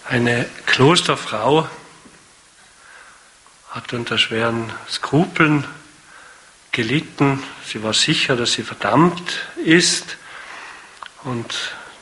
Eine Klosterfrau hat unter schweren Skrupeln gelitten. Sie war sicher, dass sie verdammt ist. Und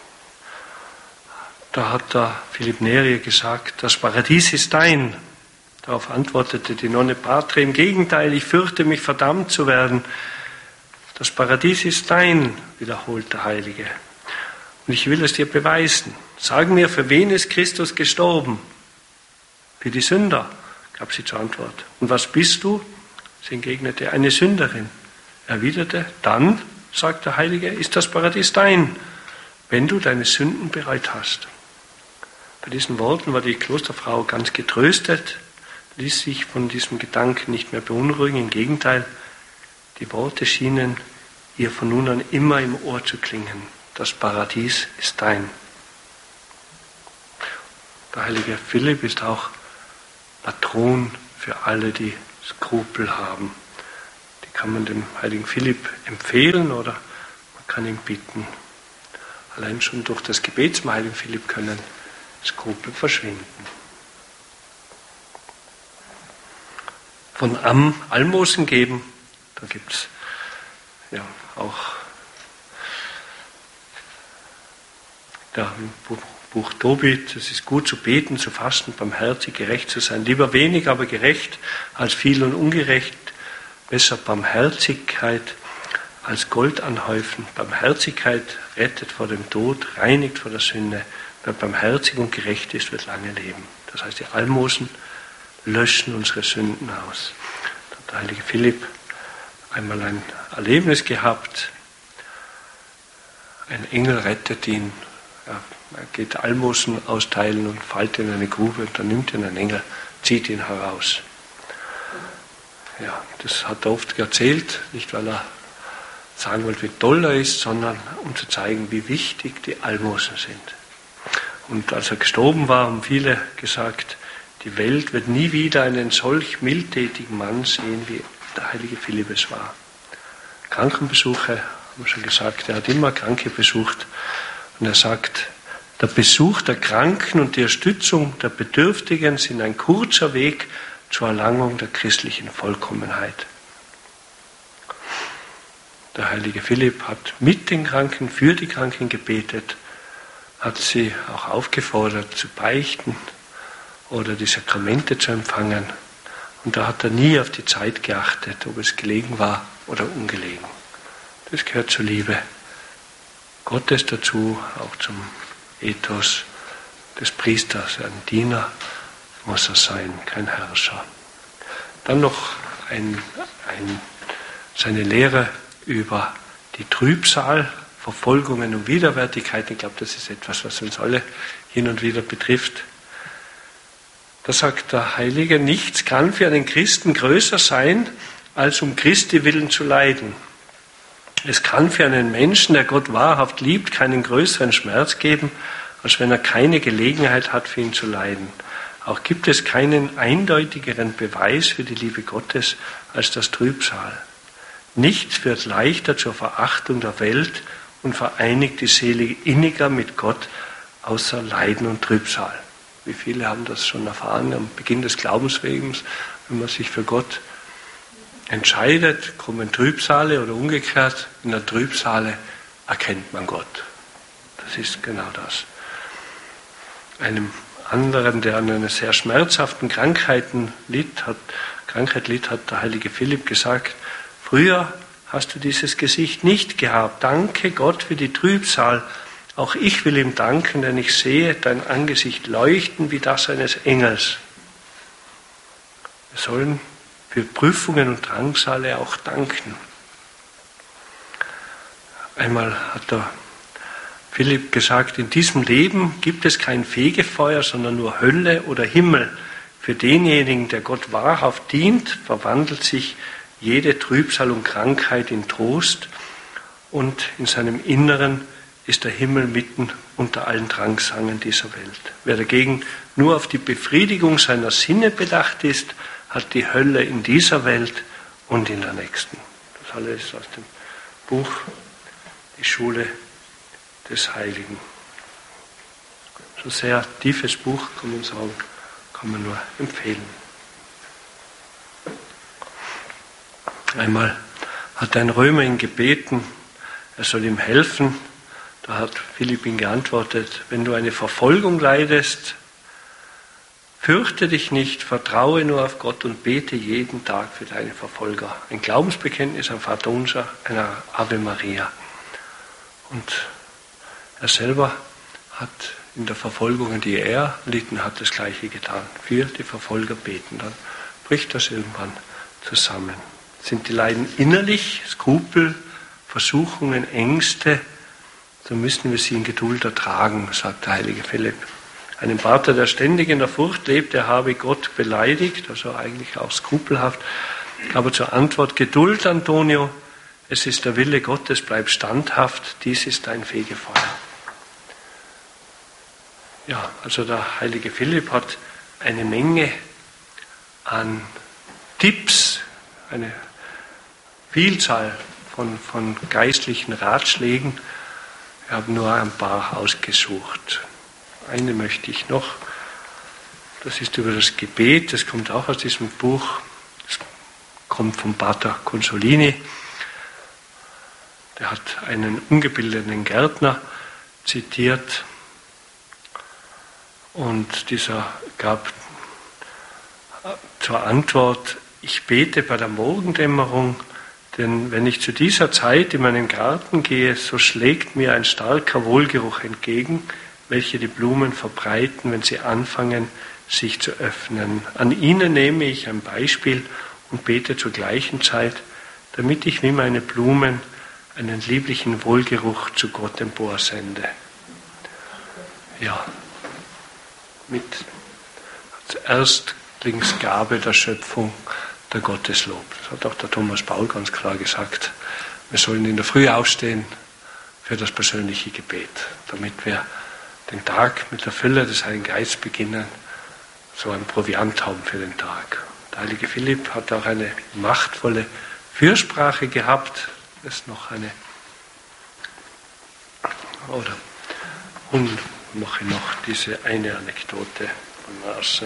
da hat der Philipp Neri gesagt, das Paradies ist dein. Darauf antwortete die Nonne Patre, im Gegenteil, ich fürchte mich, verdammt zu werden. Das Paradies ist dein, wiederholt der Heilige. Und ich will es dir beweisen. Sag mir, für wen ist Christus gestorben? Für die Sünder, gab sie zur Antwort. Und was bist du? Sie entgegnete, eine Sünderin. Erwiderte, dann, sagt der Heilige, ist das Paradies dein, wenn du deine Sünden bereut hast. Bei diesen Worten war die Klosterfrau ganz getröstet, ließ sich von diesem Gedanken nicht mehr beunruhigen. Im Gegenteil, die Worte schienen ihr von nun an immer im Ohr zu klingen. Das Paradies ist dein. Der heilige Philipp ist auch Patron für alle, die Skrupel haben. Die kann man dem heiligen Philipp empfehlen oder man kann ihn bitten. Allein schon durch das Gebet zum heiligen Philipp können Skrupel verschwinden. Von Almosen geben, da gibt es ja auch im Buch Tobit, es ist gut zu beten, zu fasten, barmherzig, gerecht zu sein. Lieber wenig, aber gerecht, als viel und ungerecht. Besser Barmherzigkeit als Gold anhäufen. Barmherzigkeit rettet vor dem Tod, reinigt vor der Sünde. Wer barmherzig und gerecht ist, wird lange leben. Das heißt, die Almosen löschen unsere Sünden aus. Da hat der heilige Philipp einmal ein Erlebnis gehabt. Ein Engel rettet ihn. Er geht Almosen austeilen und fällt in eine Grube und dann nimmt ihn ein Engel, zieht ihn heraus. Ja, das hat er oft erzählt, nicht weil er sagen wollte, wie toll er ist, sondern um zu zeigen, wie wichtig die Almosen sind. Und als er gestorben war, haben viele gesagt, die Welt wird nie wieder einen solch mildtätigen Mann sehen, wie der heilige Philipp es war. Krankenbesuche, haben wir schon gesagt, er hat immer Kranke besucht. Und er sagt, der Besuch der Kranken und die Unterstützung der Bedürftigen sind ein kurzer Weg zur Erlangung der christlichen Vollkommenheit. Der heilige Philipp hat mit den Kranken, für die Kranken gebetet, hat sie auch aufgefordert zu beichten oder die Sakramente zu empfangen. Und da hat er nie auf die Zeit geachtet, ob es gelegen war oder ungelegen. Das gehört zur Liebe Gottes dazu, auch zum Ethos des Priesters. Ein Diener muss er sein, kein Herrscher. Dann noch seine Lehre über die Trübsal, Verfolgungen und Widerwärtigkeit. Ich glaube, das ist etwas, was uns alle hin und wieder betrifft. Da sagt der Heilige, nichts kann für einen Christen größer sein, als um Christi willen zu leiden. Es kann für einen Menschen, der Gott wahrhaft liebt, keinen größeren Schmerz geben, als wenn er keine Gelegenheit hat, für ihn zu leiden. Auch gibt es keinen eindeutigeren Beweis für die Liebe Gottes als das Trübsal. Nichts führt leichter zur Verachtung der Welt und vereinigt die Seele inniger mit Gott, außer Leiden und Trübsal. Wie viele haben das schon erfahren am Beginn des Glaubensweges, wenn man sich für Gott entscheidet, kommen Trübsale oder umgekehrt, in der Trübsale erkennt man Gott. Das ist genau das. Einem anderen, der an einer sehr schmerzhaften Krankheit litt, hat der heilige Philipp gesagt, früher hast du dieses Gesicht nicht gehabt. Danke Gott für die Trübsal. Auch ich will ihm danken, denn ich sehe dein Angesicht leuchten wie das eines Engels. Wir sollen für Prüfungen und Drangsale auch danken. Einmal hat der Philipp gesagt, in diesem Leben gibt es kein Fegefeuer, sondern nur Hölle oder Himmel. Für denjenigen, der Gott wahrhaft dient, verwandelt sich jede Trübsal und Krankheit in Trost und in seinem Inneren ist der Himmel mitten unter allen Drangsalien dieser Welt. Wer dagegen nur auf die Befriedigung seiner Sinne bedacht ist, hat die Hölle in dieser Welt und in der nächsten. Das alles ist aus dem Buch Die Schule des Heiligen. ein sehr tiefes Buch, kann man sagen, kann man nur empfehlen. Einmal hat ein Römer ihn gebeten, er soll ihm helfen. Da hat Philipp ihm geantwortet, wenn du eine Verfolgung leidest, fürchte dich nicht, vertraue nur auf Gott und bete jeden Tag für deine Verfolger. Ein Glaubensbekenntnis, ein Vaterunser, eine Ave Maria. Und er selber hat in der Verfolgung, die er litten hat, das Gleiche getan. Für die Verfolger beten. Dann bricht das irgendwann zusammen. Sind die Leiden innerlich, Skrupel, Versuchungen, Ängste, so müssen wir sie in Geduld ertragen, sagt der heilige Philipp. Einem Pater, der ständig in der Furcht lebt, der habe Gott beleidigt, also eigentlich auch skrupelhaft. Aber zur Antwort, Geduld, Antonio, es ist der Wille Gottes, bleib standhaft, dies ist dein Fegefeuer. Ja, also der heilige Philipp hat eine Menge an Tipps, eine Vielzahl von geistlichen Ratschlägen. Wir haben nur ein paar ausgesucht. Eine möchte ich noch, das ist über das Gebet, das kommt auch aus diesem Buch, das kommt vom Pater Consolini. Der hat einen ungebildeten Gärtner zitiert und dieser gab zur Antwort, ich bete bei der Morgendämmerung, denn wenn ich zu dieser Zeit in meinen Garten gehe, so schlägt mir ein starker Wohlgeruch entgegen, welche die Blumen verbreiten, wenn sie anfangen, sich zu öffnen. An ihnen nehme ich ein Beispiel und bete zur gleichen Zeit, damit ich wie meine Blumen einen lieblichen Wohlgeruch zu Gott emporsende. Ja, mit als Erstlingsgabe der Schöpfung der Gotteslob. Das hat auch der Thomas Paul ganz klar gesagt. Wir sollen in der Früh aufstehen für das persönliche Gebet, damit wir den Tag mit der Fülle des Heiligen Geistes beginnen, so ein Proviant haben für den Tag. Der heilige Philipp hat auch eine machtvolle Fürsprache gehabt. Das ist noch eine, und mache noch diese eine Anekdote von Mars.